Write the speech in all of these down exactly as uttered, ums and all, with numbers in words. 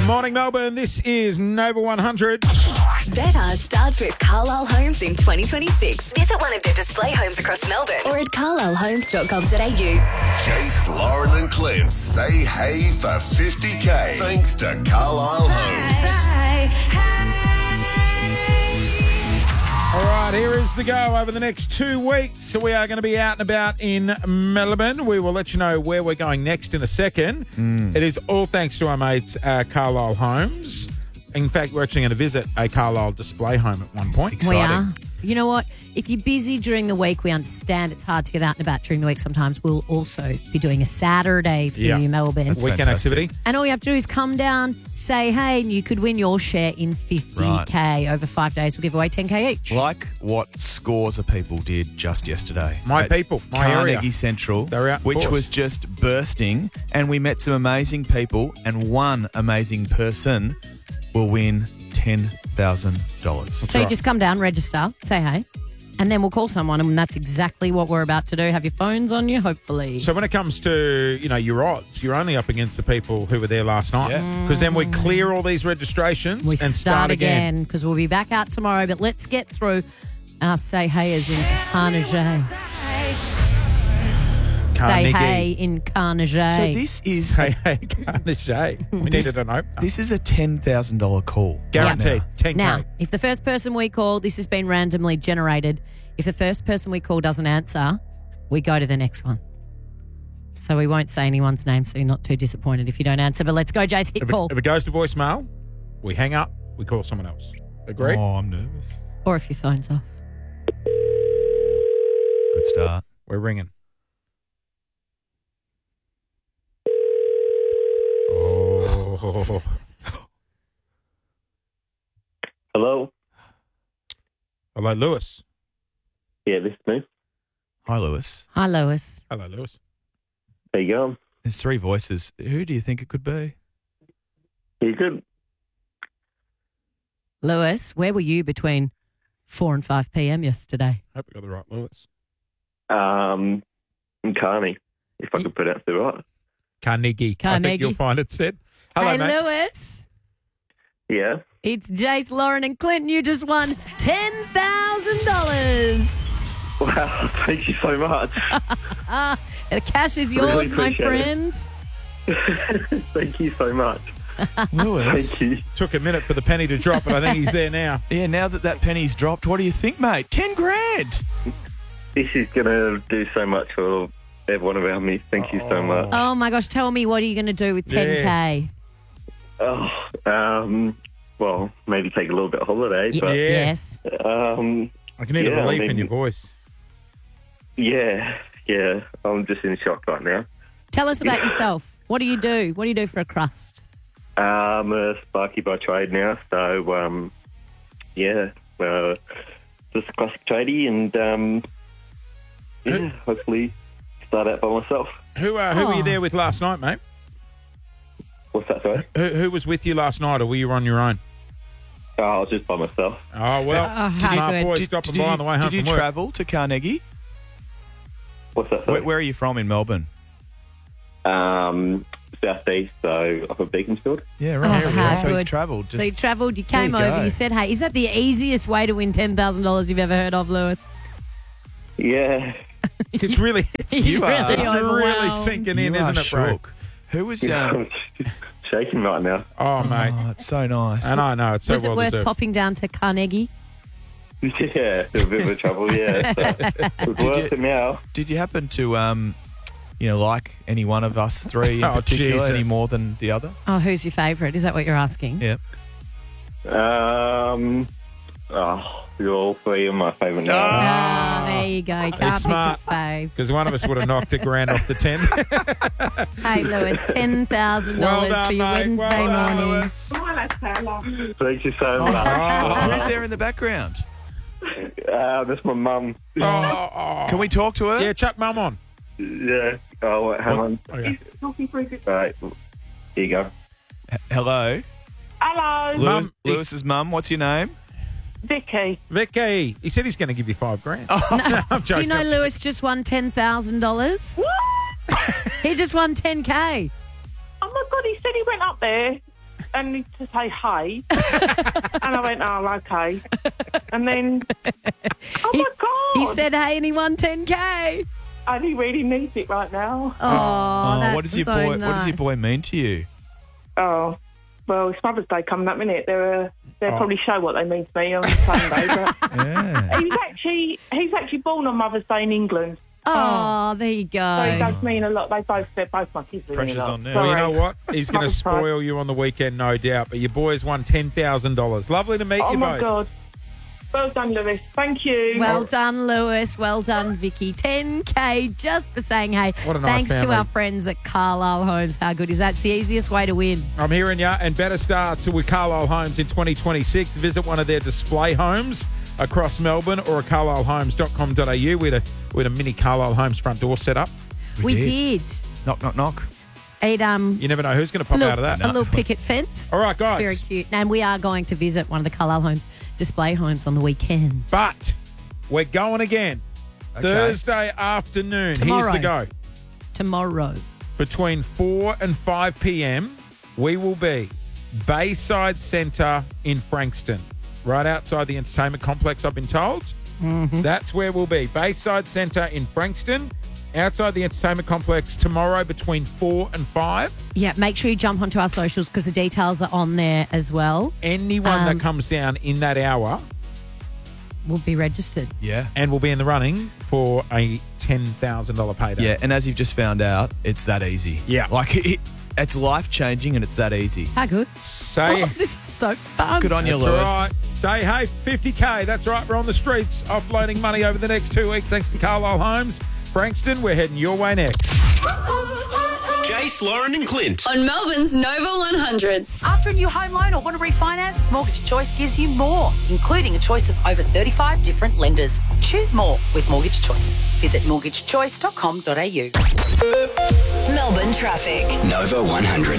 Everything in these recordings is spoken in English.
Morning, Melbourne. This is Nova one hundred. Better starts with Carlisle Homes in twenty twenty-six. Visit one of their display homes across Melbourne or at carlisle homes dot com dot a u. Jace, Lauren and Clint say hey for fifty K. Thanks to Carlisle Homes. All right, here is the go over the next two weeks. So we are going to be out and about in Melbourne. We will let you know where we're going next in a second. Mm. It is all thanks to our mates uh, Carlisle Homes. In fact, we're actually going to visit a Carlisle display home at one point. We Exciting. are. You know what? If you're busy during the week, we understand it's hard to get out and about during the week sometimes. We'll also be doing a Saturday for Yeah. you, Melbourne. That's Weekend fantastic. activity. And all you have to do is come down, say hey, and you could win your share in fifty K. Right. Over five days, we'll give away ten K each. Like what scores of people did just yesterday. My at people, my Carnegie area. Central, They're out in which force. was just bursting. And we met some amazing people, and one amazing person will win ten thousand dollars. So you right. just come down, register, say hey, and then we'll call someone, and that's exactly what we're about to do. Have your phones on you, hopefully. So when it comes to, you know, your odds, you're only up against the people who were there last night. Yeah. Because then we clear all these registrations we and start again because we'll be back out tomorrow. But let's get through our say heyers in Carnegie. Say Carnegie. hey in Carnegie. So this is Hey, hey, Carnegie. We This- needed an opener. this is a ten thousand dollars call. Guaranteed. ten K. Now, if the first person we call, this has been randomly generated. If the first person we call doesn't answer, we go to the next one. So we won't say anyone's name, so you're not too disappointed if you don't answer. But let's go, Jace. Hit If it, call. if it goes to voicemail, we hang up, we call someone else. Agreed? Oh, I'm nervous. Or if your phone's off. Good start. We're ringing. Oh. Hello. Hello, Lewis. Yeah, this is me. Hi, Lewis. Hi, Lewis. Hello, Lewis. There you go. There's three voices. Who do you think it could be? You good? Lewis, where were you between four and five p.m. yesterday? Hope we got the right Lewis. Um, in Carney, if I could pronounce it right. Carnegie. I think Carnegie. you'll find it said. Hello, hey, mate. Lewis. Yeah. It's Jace, Lauren, and Clinton. You just won ten thousand dollars. Wow, thank you so much. The cash is Really yours, my appreciate friend. Thank you so much. Lewis. Thank you. Took a minute for the penny to drop, but I think he's there now. Yeah, now that that penny's dropped, what do you think, mate? Ten grand. This is going to do so much for everyone around me. Thank you so much. Oh, my gosh. Tell me, what are you going to do with ten K? Oh, um, well, maybe take a little bit of holiday, Y- but Yeah. Yes. um, I can hear the Yeah, I relief in mean- your voice. yeah, yeah, I'm just in shock right now. Tell us about yourself. What do you do? What do you do for a crust? I'm a Sparky by trade now, so um, yeah, uh, just a classic tradie, and um, yeah, hopefully start out by myself. Who uh, who were you Oh. there with last night, mate? What's that, sorry? Who, who was with you last night, or were you on your own? Oh, I was just by myself. Oh, well, Oh, how smart good. boys Did, stopping did by you, on the way home did you from work. travel to Carnegie? What's that, Where, sorry? where are you from in Melbourne? Um, southeast, so up at Beaconsfield. Yeah, Oh, right. how so he's good. travelled. So you travelled, you came There you over, go. you said, hey, is that the easiest way to win ten thousand dollars you've ever heard of, Lewis? Yeah. It's really, He's You are- really it's really overwhelmed. sinking in, you are isn't it, bro? shook. Who was? Um, I'm just shaking right now. Oh, mate. oh, it's so nice. And I know, it's so Was it well worth deserved. popping down to Carnegie? Yeah, a bit of trouble, yeah. So it's worth it now. Did you happen to, um, you know, like any one of us three in Oh, particular Jesus. any more than the other? Oh, who's your favourite? Is that what you're asking? Yeah. Um, oh, you're all three of my favourite now. Ah, there you go. Can't pick a smart. fave. Because one of us would have knocked a grand off the ten. Hey, Lewis, ten thousand Well dollars done, for your mate. Wednesday Well done, mornings. Thank you so much. Oh. Who's there in the background? Uh, that's my mum. oh, oh. Can we talk to her? Yeah, chuck mum on. Yeah. Oh, wait, hang on. Okay. Right. Here you go. H- Hello. Hello, Lewis, Mum, Lewis's mum. What's your name? Vicky. Vicky, he said he's going to give you five grand. No, I'm do you joking. know Lewis just won ten thousand dollars? He just won ten K. Oh my God, he said he went up there. only to say hey. And I went, oh, okay. And then, oh, He- my God. He said, hey, and he won ten K. And he really needs it right now. Oh, Oh, that's what does your so boy? nice. What does your boy mean to you? Oh, well, it's Mother's Day coming up, isn't it? They're, uh, they'll Oh. probably show what they mean to me on Sunday. But Yeah. he's actually he's actually born on Mother's Day in England. Oh, there you So it go. does mean a lot. They both, they're both my kids. mean a Pressure's lot. on now. Well, you Sorry. know what? He's going to Mother's Day. spoil you on the weekend, no doubt. But your boys won ten thousand dollars. Lovely to meet Oh, you my both. God. Well done, Lewis. Thank you. Well done, Lewis. Well done, Vicky. ten K just for saying hey. What a nice Thanks to family. our friends at Carlisle Homes. How good is that? It's the easiest way to win. I'm hearing ya, and better starts with Carlisle Homes in twenty twenty-six. Visit one of their display homes across Melbourne or at carlisle homes dot com dot a u. We had a, we had a mini Carlisle Homes front door set up. We, did. did. Knock, knock, knock. It, um, You never know who's going to pop little- out of that. A little picket fence. All right, guys. Very cute. And we are going to visit one of the Carlisle Homes display homes on the weekend. But we're going again. Okay. Thursday afternoon. Tomorrow. Here's the go. Tomorrow. Between four and five p.m, we will be Bayside Centre in Frankston, right outside the entertainment complex, I've been told. Mm-hmm. That's where we'll be. Bayside Centre in Frankston, outside the entertainment complex, tomorrow between four and five. Yeah, make sure you jump onto our socials because the details are on there as well. Anyone Um, that comes down in that hour Will be registered. Yeah. and will be in the running for a ten thousand dollars payday. Yeah, and as you've just found out, it's that easy. Yeah. Like, it, it's life-changing and it's that easy. How good. Say, Oh, this is so fun. Good on you, that's Lewis. right. Say, hey, fifty K. That's right. We're on the streets offloading money over the next two weeks thanks to Carlisle Homes. Frankston, we're heading your way next. Jace, Lauren, and Clint. On Melbourne's Nova one hundred. After a new home loan or want to refinance, Mortgage Choice gives you more, including a choice of over thirty-five different lenders. Choose more with Mortgage Choice. Visit mortgage choice dot com dot a u. Melbourne traffic. Nova one hundred.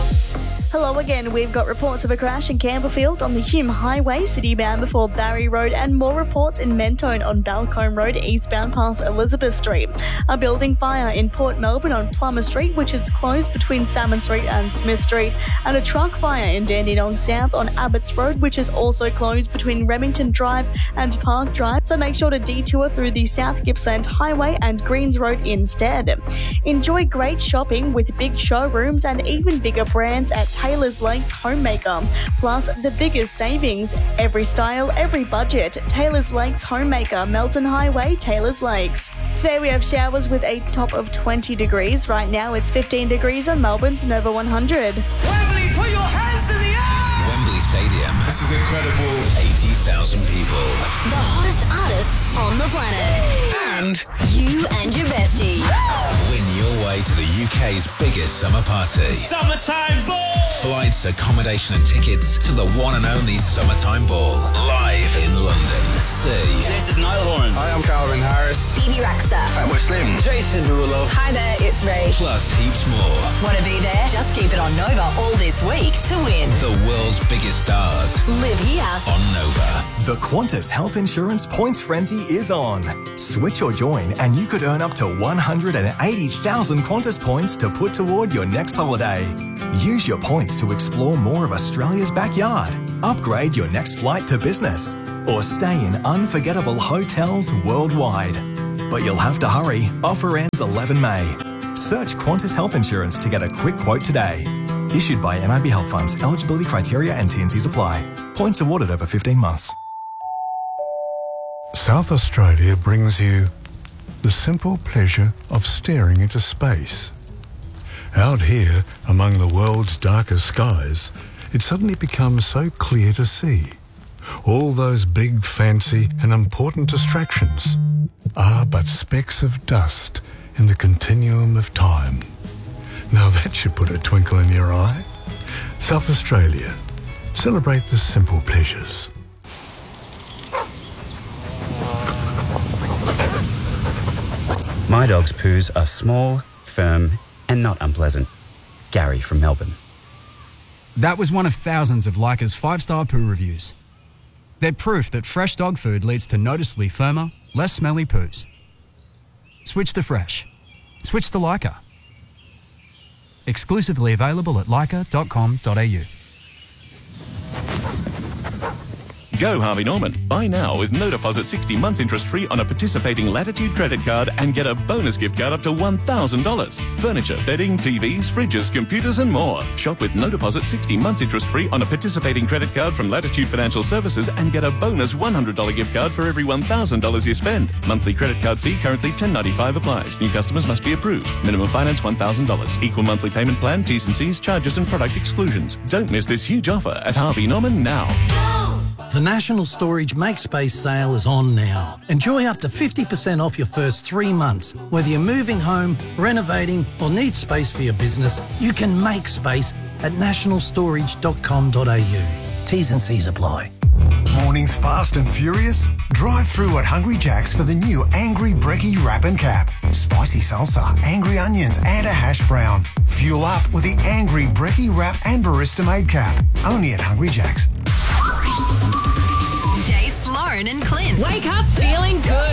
Hello again. We've got reports of a crash in Campbellfield on the Hume Highway, city-bound before Barry Road, and more reports in Mentone on Balcombe Road, eastbound past Elizabeth Street. A building fire in Port Melbourne on Plummer Street, which is closed between Salmon Street and Smith Street, and a truck fire in Dandenong South on Abbots Road, which is also closed between Remington Drive and Park Drive, so make sure to detour through the South Gippsland Highway and Greens Road instead. Enjoy great shopping with big showrooms and even bigger brands at Taylor's Lakes Homemaker. Plus, the biggest savings. Every style, every budget. Taylor's Lakes Homemaker, Melton Highway, Taylor's Lakes. Today we have showers with a top of twenty degrees. Right now it's fifteen degrees on Melbourne's Nova one hundred. Wembley, put your hands in the air! Wembley Stadium. This is incredible. eighty thousand people. The hottest artists on the planet. And You and your bestie. win your way to the U K's biggest summer party. Summertime Ball! Flights, accommodation and tickets to the one and only Summertime Ball. Live in London. See. This is Niall Horan. Hi, I'm Calvin Harris. Phoebe Raxa. Fatboy Slim. Jason Derulo. Hi there, it's Ray. Plus heaps more. Want to be there? Just keep it on Nova all this week to win. The world's biggest stars Live here. on Nova. The Qantas Health Insurance Points Frenzy is on. Switch or join and you could earn up to one hundred eighty thousand Qantas points to put toward your next holiday. Use your points to explore more of Australia's backyard, upgrade your next flight to business, or stay in unforgettable hotels worldwide. But you'll have to hurry. Offer ends eleven May. Search Qantas Health Insurance to get a quick quote today. Issued by N I B Health Funds. Eligibility criteria and T and Cs apply. Points awarded over fifteen months. South Australia brings you the simple pleasure of staring into space. Out here, among the world's darkest skies, it suddenly becomes so clear to see. All those big, fancy and important distractions are but specks of dust in the continuum of time. Now that should put a twinkle in your eye. South Australia. Celebrate the simple pleasures. My dog's poos are small, firm, and not unpleasant. Gary from Melbourne. That was one of thousands of Leica's five-star poo reviews. They're proof that fresh dog food leads to noticeably firmer, less smelly poos. Switch to fresh. Switch to Leica. Exclusively available at leica dot com dot a u. Go Harvey Norman. Buy now with no deposit sixty months interest free on a participating Latitude credit card and get a bonus gift card up to one thousand dollars. Furniture, bedding, T Vs, fridges, computers and more. Shop with no deposit sixty months interest free on a participating credit card from Latitude Financial Services and get a bonus one hundred dollars gift card for every one thousand dollars you spend. Monthly credit card fee currently ten dollars and ninety-five cents applies. New customers must be approved. Minimum finance one thousand dollars. Equal monthly payment plan, T's and C's, charges and product exclusions. Don't miss this huge offer at Harvey Norman now. The National Storage MakeSpace sale is on now. Enjoy up to fifty percent off your first three months. Whether you're moving home, renovating or need space for your business, you can make space at national storage dot com dot a u. T's and C's apply. Mornings fast and furious? Drive through at Hungry Jack's for the new Angry Brekkie Wrap and Cap. Spicy salsa, angry onions and a hash brown. Fuel up with the Angry Brekkie Wrap and Barista Made Cap. Only at Hungry Jack's. Jace, Lauren and Clint. Wake up feeling good.